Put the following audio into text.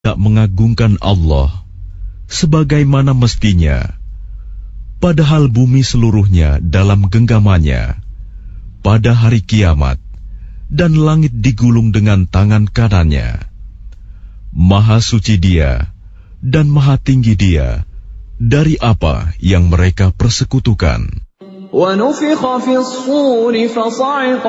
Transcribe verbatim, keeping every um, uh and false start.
tidak mengagungkan Allah sebagaimana mestinya, padahal bumi seluruhnya dalam genggamannya pada hari kiamat, dan langit digulung dengan tangan kanannya. Maha suci Dia dan maha tinggi Dia dari apa yang mereka persekutukan. وَنُفِخَ فِي الصُّورِ فَصَعِقَ